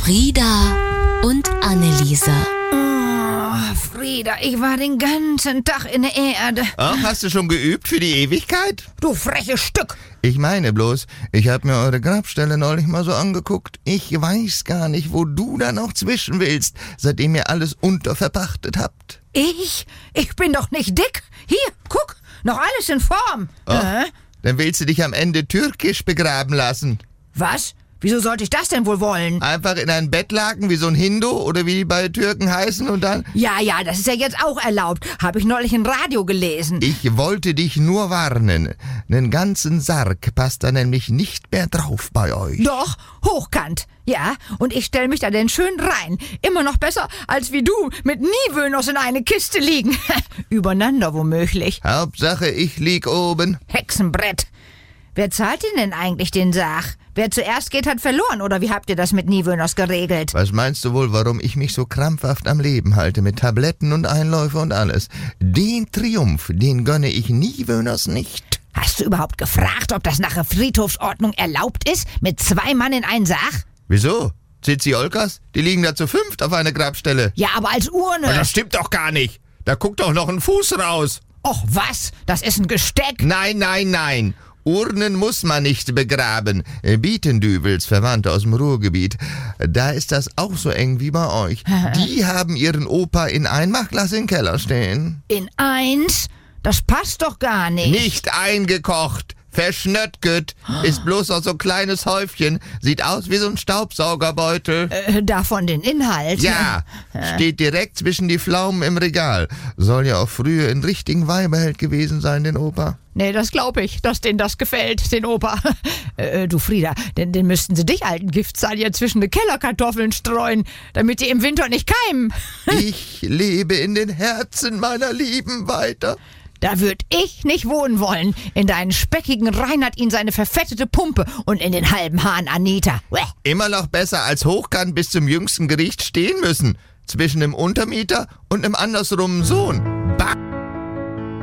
Frieda und Anneliese. Oh, Frieda, ich war den ganzen Tag in der Erde. Ach, hast du schon geübt für die Ewigkeit? Du freches Stück. Ich meine bloß, ich habe mir eure Grabstelle neulich mal so angeguckt. Ich weiß gar nicht, wo du da noch zwischen willst, seitdem ihr alles unterverpachtet habt. Ich? Ich bin doch nicht dick. Hier, guck, noch alles in Form. Dann willst du dich am Ende türkisch begraben lassen. Was? Wieso sollte ich das denn wohl wollen? Einfach in ein Bettlaken wie so ein Hindu oder wie die bei Türken heißen und dann... Ja, das ist ja jetzt auch erlaubt. Habe ich neulich im Radio gelesen. Ich wollte dich nur warnen. Einen ganzen Sarg passt da nämlich nicht mehr drauf bei euch. Doch, hochkant. Ja, und ich stell mich da denn schön rein. Immer noch besser, als wie du mit Nivönos in eine Kiste liegen. Übereinander womöglich. Hauptsache, ich lieg oben. Hexenbrett. Wer zahlt denn eigentlich den Sarg? Wer zuerst geht, hat verloren, oder wie habt ihr das mit Nivönos geregelt? Was meinst du wohl, warum ich mich so krampfhaft am Leben halte, mit Tabletten und Einläufe und alles? Den Triumph, den gönne ich Nivönos nicht. Hast du überhaupt gefragt, ob das nach der Friedhofsordnung erlaubt ist, mit 2 Mann in einen Sarg? Wieso? Tsiolkas? Die liegen da zu 5 auf einer Grabstelle. Ja, aber als Urne. Aber das stimmt doch gar nicht. Da guckt doch noch ein Fuß raus. Och, was? Das ist ein Gesteck. Nein. Urnen muss man nicht begraben. Bietendüvels, Verwandte aus dem Ruhrgebiet. Da ist das auch so eng wie bei euch. Die haben ihren Opa in Einmachglas im Keller stehen. In 1? Das passt doch gar nicht. Nicht eingekocht. Verschnöttget. Ist bloß noch so ein kleines Häufchen. Sieht aus wie so ein Staubsaugerbeutel. Davon den Inhalt. Ja, steht direkt zwischen die Pflaumen im Regal. Soll ja auch früher ein richtigen Weiberheld gewesen sein, den Opa. Nee, das glaube ich, dass denen das gefällt, den Opa. Du Frieda, denn müssten sie dich, alten Giftzahn, zwischen die Kellerkartoffeln streuen, damit die im Winter nicht keimen. Ich lebe in den Herzen meiner Lieben weiter. Da würd ich nicht wohnen wollen. In deinen speckigen Reinhard ihn seine verfettete Pumpe und in den halben Hahn Anita. Uäh. Immer noch besser als hochkant bis zum jüngsten Gericht stehen müssen. Zwischen einem Untermieter und einem andersrumen Sohn.